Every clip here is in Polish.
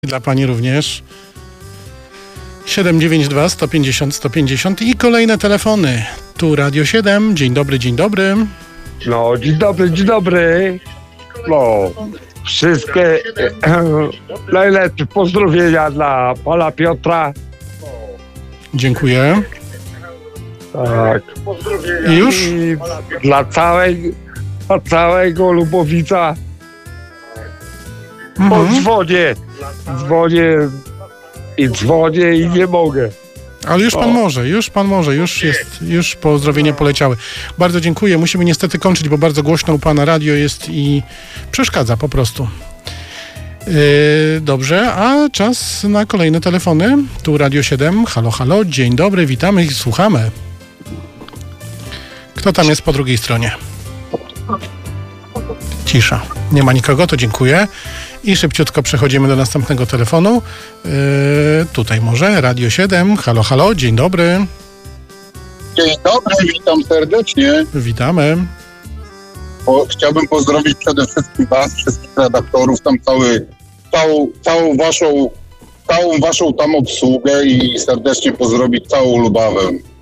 Dla pani również. 792 150 150 i kolejne telefony. Tu Radio 7. Dzień dobry, dzień dobry. No, dzień dobry, dzień dobry. No, wszystkie najlepsze pozdrowienia dla pana Piotra. Dziękuję. Tak. I już? I dla całego Lubowica. Bo dzwonię i nie mogę. Ale już pan może, już pozdrowienia poleciały. Bardzo dziękuję. Musimy niestety kończyć, bo bardzo głośno u pana radio jest i przeszkadza po prostu. Dobrze, a czas na kolejne telefony. Tu Radio 7. Halo, halo, dzień dobry, witamy i słuchamy. Kto tam jest po drugiej stronie? Cisza. Nie ma nikogo, to dziękuję. I szybciutko przechodzimy do następnego telefonu. Tutaj może Radio 7. Halo, halo, dzień dobry. Dzień dobry, witam serdecznie. Witamy. Chciałbym pozdrowić przede wszystkim was, wszystkich redaktorów, tam całą waszą tam obsługę i serdecznie pozdrowić całą Lubawę.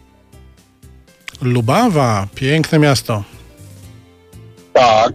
Lubawa, piękne miasto. Tak.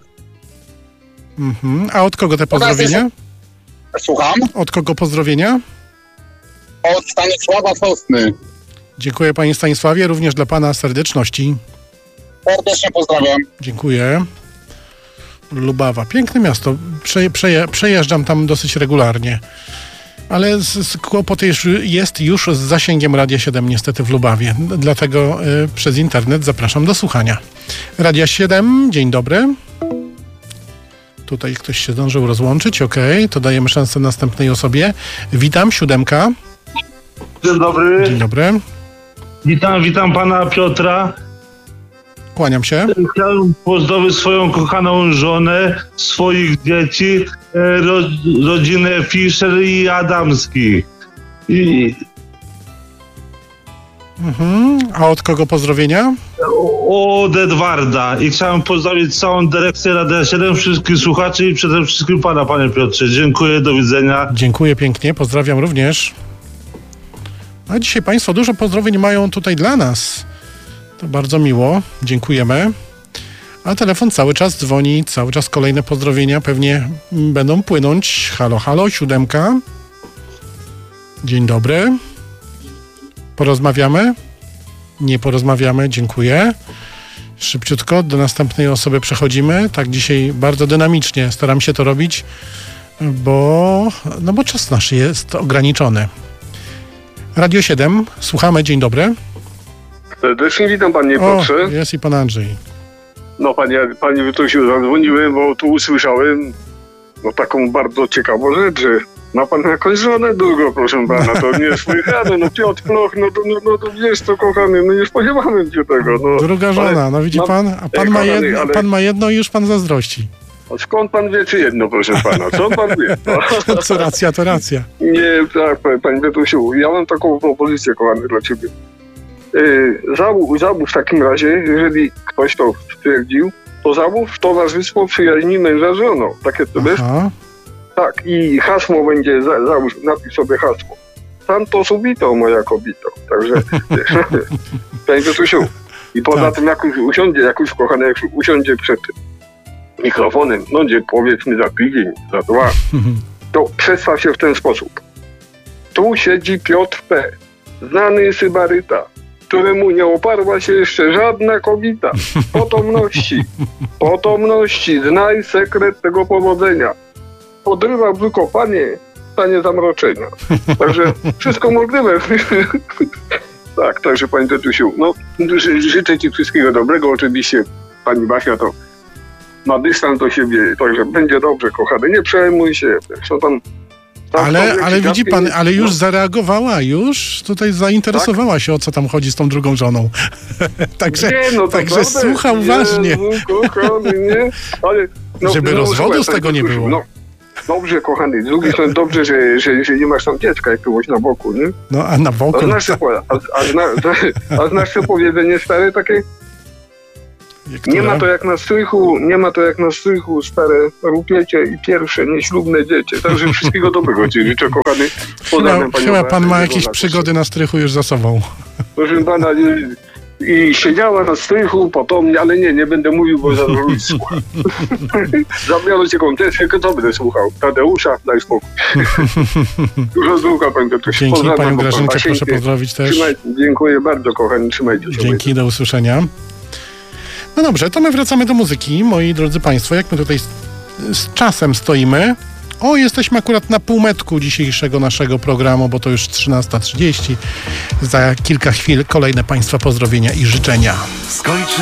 A od kogo te pozdrowienia? Słucham? Od kogo pozdrowienia? Od Stanisława Sosny. Dziękuję panie Stanisławie, również dla pana serdeczności. Serdecznie pozdrawiam. Dziękuję. Lubawa, piękne miasto. Przejeżdżam tam dosyć regularnie. Ale kłopot jest już z zasięgiem Radia 7 niestety w Lubawie. Dlatego przez internet zapraszam do słuchania. Radia 7, dzień dobry. Tutaj ktoś się zdążył rozłączyć. Okej, to dajemy szansę następnej osobie. Witam, 7. Dzień dobry. Dzień dobry. Witam pana Piotra. Kłaniam się. Chciałem pozdrowić swoją kochaną żonę, swoich dzieci, rodzinę Fischer i Adamski. A od kogo pozdrowienia? Od Edwarda. I chciałem pozdrowić całą dyrekcję Radia 7, wszystkich słuchaczy i przede wszystkim pana, panie Piotrze. Dziękuję, do widzenia. Dziękuję pięknie, pozdrawiam również. A dzisiaj państwo dużo pozdrowień mają tutaj dla nas. To bardzo miło, dziękujemy. A telefon cały czas dzwoni, cały czas kolejne pozdrowienia pewnie będą płynąć. Halo, halo, 7. Dzień dobry. Porozmawiamy? Nie porozmawiamy, dziękuję. Szybciutko do następnej osoby przechodzimy. Tak dzisiaj bardzo dynamicznie staram się to robić, bo czas nasz jest ograniczony. Radio 7, słuchamy, dzień dobry. Serdecznie witam panie Piotrze. Jest i pan Andrzej. No panie Wytusiu, zadzwoniłem, bo tu usłyszałem taką bardzo ciekawą rzecz, że ma pan jakąś żonę długo, proszę pana, to niesłychane, Piotr Ploch, to wiesz co, kochany, nie spodziewałem się tego. Druga żona, widzi pan, a pan ma jedno i już pan zazdrości. A skąd pan wie, czy jedno, proszę pana, co pan wie? Co racja, to racja. Nie, tak, panie Wytusiu, ja mam taką propozycję, kochany, dla ciebie. Zamów w takim razie, jeżeli ktoś to stwierdził, to zamów Towarzystwo Przyjaźni Męża z Żoną. Takie to wiesz? Tak, i hasło będzie, załóż, napisz sobie hasło. Santo subito, moja kobito. Także, panie Piotusiu, i poza tym jak już kochany, jak usiądzie przed mikrofonem, gdzie powiedzmy za tydzień, za 2, to przedstaw się w ten sposób. Tu siedzi Piotr P., znany sybaryta, któremu nie oparła się jeszcze żadna kobieta. Potomności, znaj sekret tego powodzenia. Podrywa brzucho panie zamroczenia. Także wszystko możliwe. Tak, także panie Tetusiu, życzę ci wszystkiego dobrego. Oczywiście pani Basia to ma dystans do siebie, także będzie dobrze, kochany. Nie przejmuj się. Zresztą tam ale widzi pan, ale już zareagowała, już tutaj zainteresowała się, o co tam chodzi z tą drugą żoną. Także słucha uważnie. Żeby rozwodu z tego nie było. Dobrze, kochany, z drugiej strony dobrze, że nie masz tam dziecka jakiegoś na boku, nie? A na boku? A znasz to powiedzenie stare takie? Nie ma to jak na strychu, stare rupiecie i pierwsze nieślubne dziecię. Także wszystkiego dobrego ci życzę, kochany. Chyba pan ma jakieś przygody na strychu już za sobą. Proszę pana, i siedziała na strychu, potem, ale nie będę mówił, bo za dużo słucha. Zabiorę cię kontesję, to będę słuchał. Tadeusza, daj spokój. Dużo słucha, pan Piotruś. Dzięki, panią Grażynkę proszę pozdrowić też. Dziękuję bardzo, kochani, trzymajcie się. Dzięki, do usłyszenia. No dobrze, to my wracamy do muzyki, moi drodzy państwo. Jak my tutaj z czasem stoimy? O, jesteśmy akurat na półmetku dzisiejszego naszego programu, bo to już 13:30. Za kilka chwil kolejne państwa pozdrowienia i życzenia. Skończy